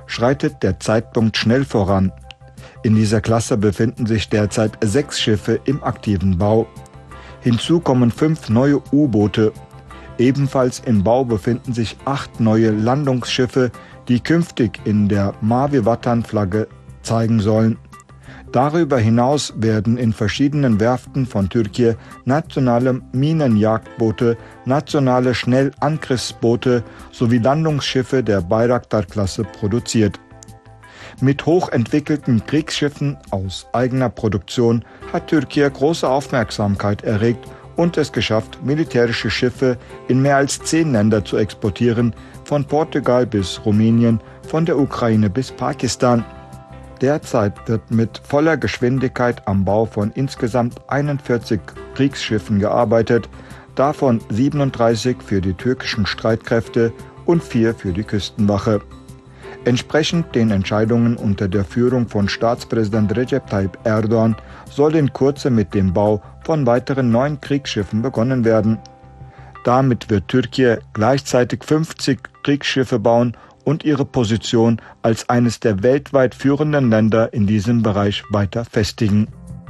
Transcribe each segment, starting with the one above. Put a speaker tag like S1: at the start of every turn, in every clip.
S1: schreitet der Zeitpunkt schnell voran. In dieser Klasse befinden sich derzeit 6 Schiffe im aktiven Bau. Hinzu kommen 5 neue U-Boote. Ebenfalls im Bau befinden sich 8 neue Landungsschiffe, die künftig in der Mavi Vatan-Flagge zeigen sollen. Darüber hinaus werden in verschiedenen Werften von Türkei nationale Minenjagdboote, nationale Schnellangriffsboote sowie Landungsschiffe der Bayraktar-Klasse produziert. Mit hochentwickelten Kriegsschiffen aus eigener Produktion hat Türkei große Aufmerksamkeit erregt und es geschafft, militärische Schiffe in mehr als 10 Länder zu exportieren, von Portugal bis Rumänien, von der Ukraine bis Pakistan. Derzeit wird mit voller Geschwindigkeit am Bau von insgesamt 41 Kriegsschiffen gearbeitet, davon 37 für die türkischen Streitkräfte und 4 für die Küstenwache. Entsprechend den Entscheidungen unter der Führung von Staatspräsident Recep Tayyip Erdogan soll in Kürze mit dem Bau von weiteren 9 Kriegsschiffen begonnen werden. Damit wird Türkei gleichzeitig 50 Kriegsschiffe bauen und ihre Position als eines der weltweit führenden Länder in diesem Bereich weiter festigen.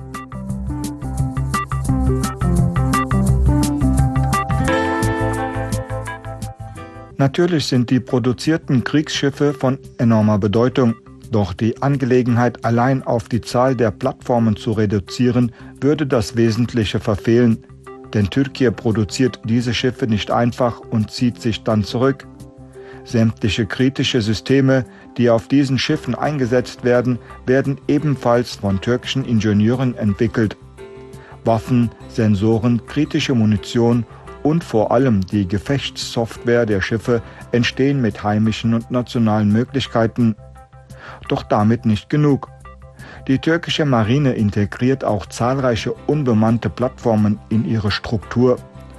S1: Natürlich sind die produzierten Kriegsschiffe von enormer Bedeutung, doch die Angelegenheit allein auf die Zahl der Plattformen zu reduzieren, würde das Wesentliche verfehlen, denn Türkei produziert diese Schiffe nicht einfach und zieht sich dann zurück. Sämtliche kritische Systeme, die auf diesen Schiffen eingesetzt werden, werden ebenfalls von türkischen Ingenieuren entwickelt. Waffen, Sensoren, kritische Munition und vor allem die Gefechtssoftware der Schiffe entstehen mit heimischen und nationalen Möglichkeiten. Doch damit nicht genug. Die türkische Marine integriert auch zahlreiche unbemannte Plattformen in ihre Struktur.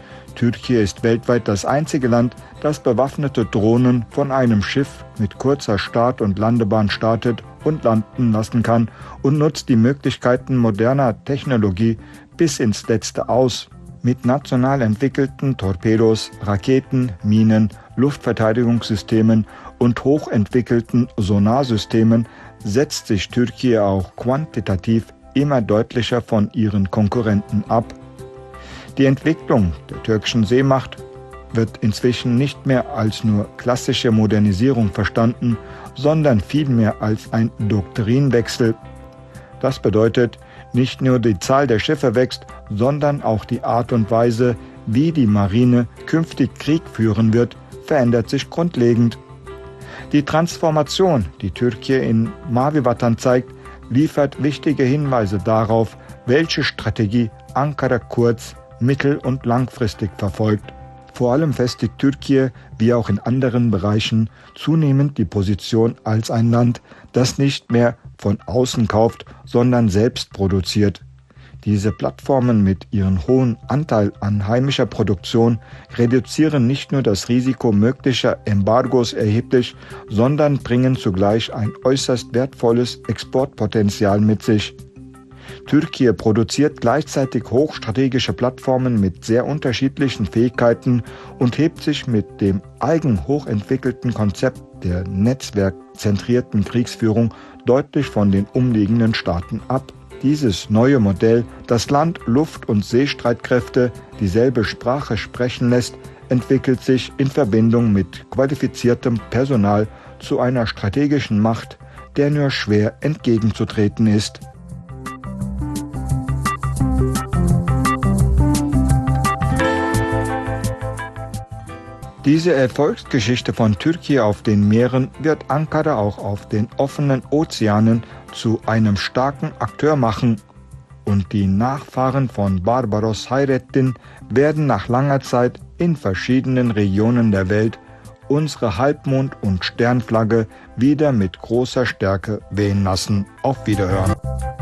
S1: Türkei ist weltweit das einzige Land, das bewaffnete Drohnen von einem Schiff mit kurzer Start- und Landebahn startet und landen lassen kann und nutzt die Möglichkeiten moderner Technologie bis ins Letzte aus. Mit national entwickelten Torpedos, Raketen, Minen, Luftverteidigungssystemen und hochentwickelten Sonarsystemen setzt sich Türkei auch quantitativ immer deutlicher von ihren Konkurrenten ab. Die Entwicklung der türkischen Seemacht wird inzwischen nicht mehr als nur klassische Modernisierung verstanden, sondern vielmehr als ein Doktrinwechsel. Das bedeutet, nicht nur die Zahl der Schiffe wächst, sondern auch die Art und Weise, wie die Marine künftig Krieg führen wird, verändert sich grundlegend. Die Transformation, die Türkei in Mavi Vatan zeigt, liefert wichtige Hinweise darauf, welche Strategie Ankara kurz-, mittel- und langfristig verfolgt. Vor allem festigt Türkei, wie auch in anderen Bereichen, zunehmend die Position als ein Land, das nicht mehr von außen kauft, sondern selbst produziert. Diese Plattformen mit ihrem hohen Anteil an heimischer Produktion reduzieren nicht nur das Risiko möglicher Embargos erheblich, sondern bringen zugleich ein äußerst wertvolles Exportpotenzial mit sich. Türkei produziert gleichzeitig hochstrategische Plattformen mit sehr unterschiedlichen Fähigkeiten und hebt sich mit dem eigen hochentwickelten Konzept der netzwerkzentrierten Kriegsführung deutlich von den umliegenden Staaten ab. Dieses neue Modell, das Land-, Luft- und Seestreitkräfte dieselbe Sprache sprechen lässt, entwickelt sich in Verbindung mit qualifiziertem Personal zu einer strategischen Macht, der nur schwer entgegenzutreten ist. Diese Erfolgsgeschichte von Türkei auf den Meeren wird Ankara auch auf den offenen Ozeanen zu einem starken Akteur machen und die Nachfahren von Barbaros Hayrettin werden nach langer Zeit in verschiedenen Regionen der Welt unsere Halbmond- und Sternflagge wieder mit großer Stärke wehen lassen. Auf Wiederhören!